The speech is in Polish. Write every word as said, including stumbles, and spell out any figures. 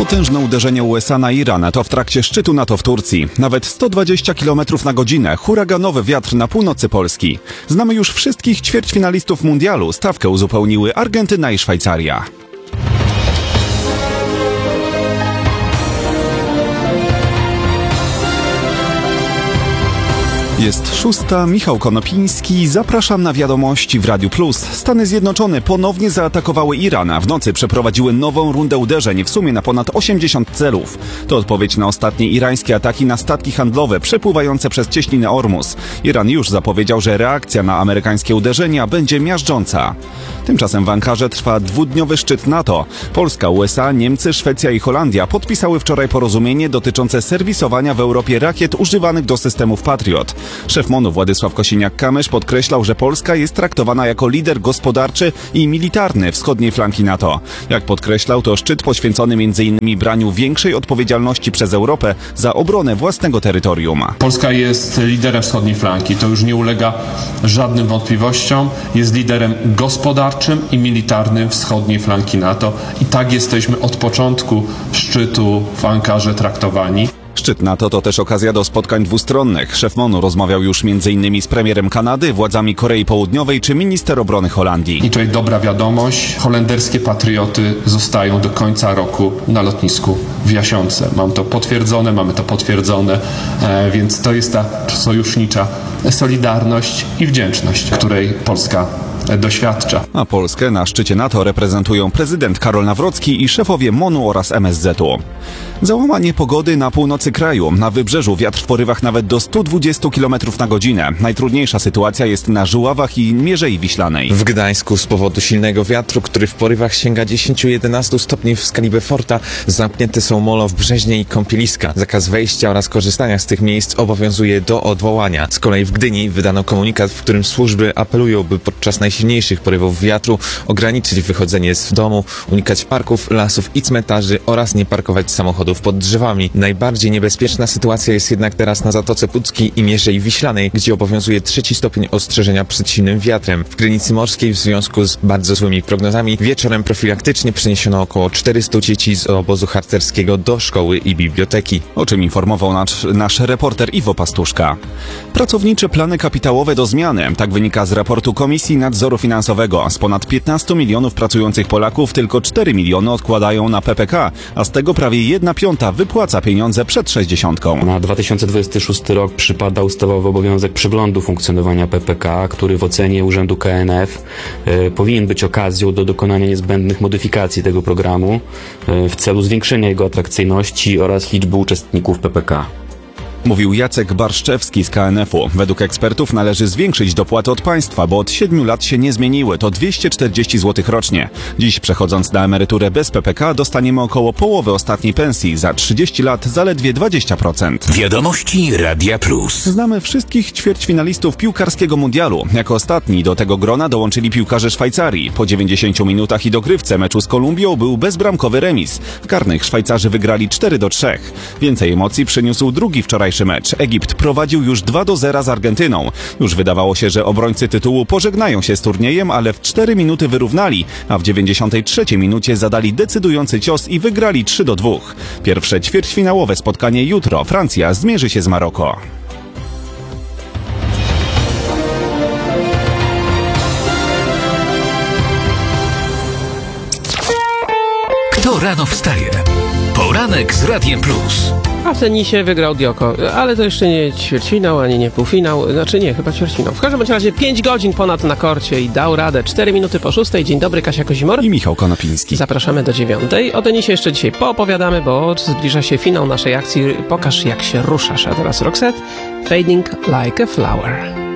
Potężne uderzenie U S A na Iran to w trakcie szczytu NATO w Turcji. Nawet sto dwadzieścia kilometrów na godzinę, huraganowy wiatr na północy Polski. Znamy już wszystkich ćwierćfinalistów mundialu. Stawkę uzupełniły Argentyna i Szwajcaria. Jest szósta, Michał Konopiński, zapraszam na wiadomości w Radiu Plus. Stany Zjednoczone ponownie zaatakowały Iran, a w nocy przeprowadziły nową rundę uderzeń, w sumie na ponad osiemdziesiąt celów. To odpowiedź na ostatnie irańskie ataki na statki handlowe przepływające przez cieśninę Ormus. Iran już zapowiedział, że reakcja na amerykańskie uderzenia będzie miażdżąca. Tymczasem w Ankarze trwa dwudniowy szczyt NATO. Polska, U S A, Niemcy, Szwecja i Holandia podpisały wczoraj porozumienie dotyczące serwisowania w Europie rakiet używanych do systemów Patriot. Szef MONU Władysław Kosiniak-Kamysz podkreślał, że Polska jest traktowana jako lider gospodarczy i militarny wschodniej flanki NATO. Jak podkreślał, to szczyt poświęcony między innymi braniu większej odpowiedzialności przez Europę za obronę własnego terytorium. Polska jest liderem wschodniej flanki, to już nie ulega żadnym wątpliwościom. Jest liderem gospodarczym i militarnym wschodniej flanki NATO i tak jesteśmy od początku szczytu w Ankarze traktowani. Szczyt NATO to też okazja do spotkań dwustronnych. Szef MONU rozmawiał już między innymi z premierem Kanady, władzami Korei Południowej czy minister obrony Holandii. I tutaj dobra wiadomość, holenderskie patrioty zostają do końca roku na lotnisku w Jasiące. Mam to potwierdzone, mamy to potwierdzone, e, więc to jest ta sojusznicza solidarność i wdzięczność, której Polska doświadcza. A Polskę na szczycie NATO reprezentują prezydent Karol Nawrocki i szefowie MONU oraz M S Z u. Załamanie pogody na północy kraju. Na wybrzeżu wiatr w porywach nawet do stu dwudziestu kilometrów na godzinę. Najtrudniejsza sytuacja jest na Żuławach i Mierzei Wiślanej. W Gdańsku z powodu silnego wiatru, który w porywach sięga dziesięć do jedenastu stopni w skali Beauforta, zamknięte są molo w Brzeźnie i kąpieliska. Zakaz wejścia oraz korzystania z tych miejsc obowiązuje do odwołania. Z kolei w Gdyni wydano komunikat, w którym służby apelują, by podczas najsilniejszych porywów wiatru ograniczyć wychodzenie z domu, unikać parków, lasów i cmentarzy oraz nie parkować samochodów pod drzewami. Najbardziej niebezpieczna sytuacja jest jednak teraz na Zatoce Puckiej i Mierzei Wiślanej, gdzie obowiązuje trzeci stopień ostrzeżenia przed silnym wiatrem. W Krynicy Morskiej w związku z bardzo złymi prognozami wieczorem profilaktycznie przeniesiono około czterystu dzieci z obozu harcerskiego do szkoły i biblioteki. O czym informował nasz, nasz reporter Iwo Pastuszka. Pracownicze plany kapitałowe do zmiany. Tak wynika z raportu Komisji Nadzoru Finansowego. Z ponad piętnastu milionów pracujących Polaków tylko cztery miliony odkładają na P P K, a z tego prawie jedna piąta wypłaca pieniądze przed sześćdziesiątką. Na dwa tysiące dwudziesty szósty rok przypada ustawowy obowiązek przeglądu funkcjonowania P P K, który w ocenie Urzędu K N F y, powinien być okazją do dokonania niezbędnych modyfikacji tego programu y, w celu zwiększenia jego atrakcyjności oraz liczby uczestników P P K. Mówił Jacek Barszczewski z K N F u. Według ekspertów należy zwiększyć dopłaty od państwa, bo od siedmiu lat się nie zmieniły. To dwieście czterdzieści złotych rocznie. Dziś przechodząc na emeryturę bez P P K dostaniemy około połowy ostatniej pensji. Za trzydzieści lat zaledwie dwadzieścia procent. Wiadomości Radia Plus. Znamy wszystkich ćwierćfinalistów piłkarskiego mundialu. Jako ostatni do tego grona dołączyli piłkarze Szwajcarii. Po dziewięćdziesięciu minutach i dogrywce meczu z Kolumbią był bezbramkowy remis. W karnych Szwajcarzy wygrali cztery do trzech. Więcej emocji przyniósł drugi wczorajszy mecz. Egipt prowadził już dwa do zera z Argentyną. Już wydawało się, że obrońcy tytułu pożegnają się z turniejem, ale w cztery minuty wyrównali, a w dziewięćdziesiątej trzeciej minucie zadali decydujący cios i wygrali trzy do dwóch. Pierwsze ćwierćfinałowe spotkanie jutro. Francja zmierzy się z Maroko. Kto rano wstaje? Poranek z Radiem Plus. A w tenisie wygrał Djoko, ale to jeszcze nie ćwierćfinał, ani nie półfinał, znaczy nie, chyba ćwierćfinał. W każdym razie pięć godzin ponad na korcie i dał radę. cztery minuty po szóstej. Dzień dobry, Kasia Kozimor i Michał Konopiński. Zapraszamy do dziewiątej. O tenisie jeszcze dzisiaj poopowiadamy, bo zbliża się finał naszej akcji Pokaż jak się ruszasz. A teraz Roxette, Fading Like a Flower.